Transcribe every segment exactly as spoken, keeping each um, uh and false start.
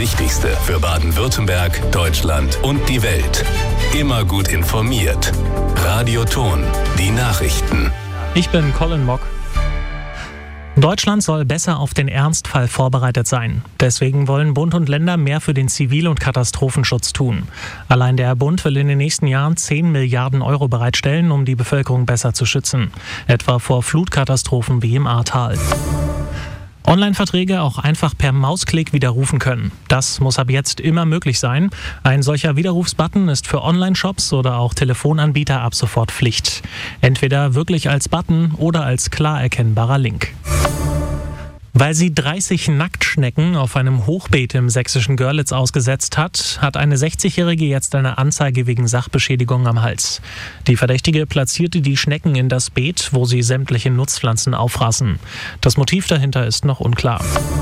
Wichtigste für Baden-Württemberg, Deutschland und die Welt. Immer gut informiert. Radio Ton, die Nachrichten. Ich bin Colin Mock. Deutschland soll besser auf den Ernstfall vorbereitet sein. Deswegen wollen Bund und Länder mehr für den Zivil- und Katastrophenschutz tun. Allein der Bund will in den nächsten Jahren zehn Milliarden Euro bereitstellen, um die Bevölkerung besser zu schützen. Etwa vor Flutkatastrophen wie im Ahrtal. Online-Verträge auch einfach per Mausklick widerrufen können. Das muss ab jetzt immer möglich sein. Ein solcher Widerrufsbutton ist für Online-Shops oder auch Telefonanbieter ab sofort Pflicht. Entweder wirklich als Button oder als klar erkennbarer Link. Weil sie dreißig Nacktschnecken auf einem Hochbeet im sächsischen Görlitz ausgesetzt hat, hat eine sechzigjährige jetzt eine Anzeige wegen Sachbeschädigung am Hals. Die Verdächtige platzierte die Schnecken in das Beet, wo sie sämtliche Nutzpflanzen auffraßen. Das Motiv dahinter ist noch unklar.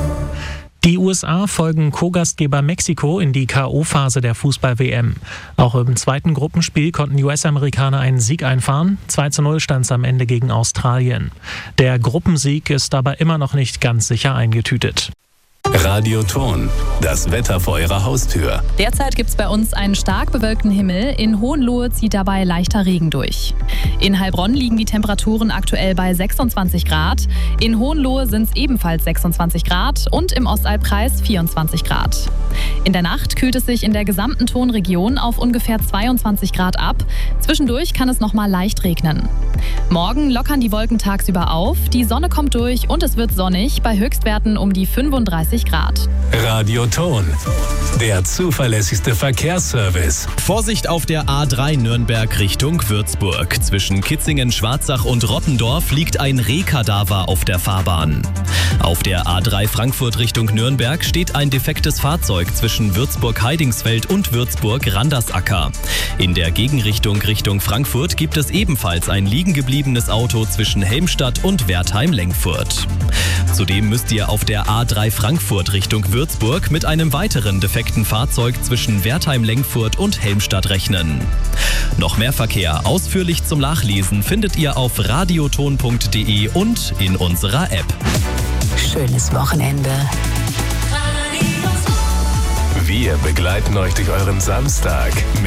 Die U S A folgen Co-Gastgeber Mexiko in die K O-Phase der Fußball-W M. Auch im zweiten Gruppenspiel konnten die U S-Amerikaner einen Sieg einfahren. zwei zu null stand es am Ende gegen Australien. Der Gruppensieg ist aber immer noch nicht ganz sicher eingetütet. Radio Ton, das Wetter vor Ihrer Haustür. Derzeit gibt es bei uns einen stark bewölkten Himmel. In Hohenlohe zieht dabei leichter Regen durch. In Heilbronn liegen die Temperaturen aktuell bei sechsundzwanzig Grad. In Hohenlohe sind es ebenfalls sechsundzwanzig Grad und im Ostalbkreis vierundzwanzig Grad. In der Nacht kühlt es sich in der gesamten Tonregion auf ungefähr zweiundzwanzig Grad ab. Zwischendurch kann es nochmal leicht regnen. Morgen lockern die Wolken tagsüber auf, die Sonne kommt durch und es wird sonnig bei Höchstwerten um die fünfunddreißig Grad. Radio Ton, der zuverlässigste Verkehrsservice. Vorsicht auf der A drei Nürnberg Richtung Würzburg. Zwischen Kitzingen, Schwarzach und Rottendorf liegt ein Rehkadaver auf der Fahrbahn. Auf der A drei Frankfurt Richtung Nürnberg steht ein defektes Fahrzeug zwischen Würzburg-Heidingsfeld und Würzburg-Randersacker. In der Gegenrichtung Richtung Frankfurt gibt es ebenfalls ein liegen gebliebenes Auto zwischen Helmstadt und Wertheim-Lengfurt. Zudem müsst ihr auf der A drei Frankfurt Richtung Würzburg mit einem weiteren defekten Fahrzeug zwischen Wertheim-Lengfurt und Helmstadt rechnen. Noch mehr Verkehr ausführlich zum Nachlesen findet ihr auf radioton punkt de und in unserer App. Schönes Wochenende. Wir begleiten euch durch euren Samstag.